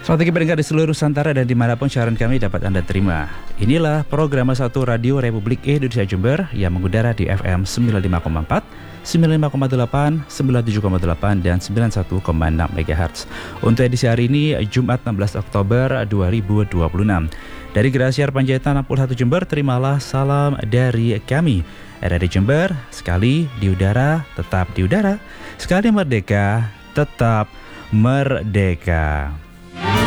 Strategi pendengar di seluruh Nusantara dan dimanapun siaran kami dapat Anda terima. Inilah program 1 Radio Republik Indonesia Jember yang mengudara di FM 95,4, 95,8, 97,8 dan 91,6 MHz. Untuk edisi hari ini Jumat 16 Oktober 2026. Dari Gerak Siar Panjaitan 61 Jember, terimalah salam dari kami. RRI Jember, sekali di udara, tetap di udara. Sekali merdeka, tetap merdeka.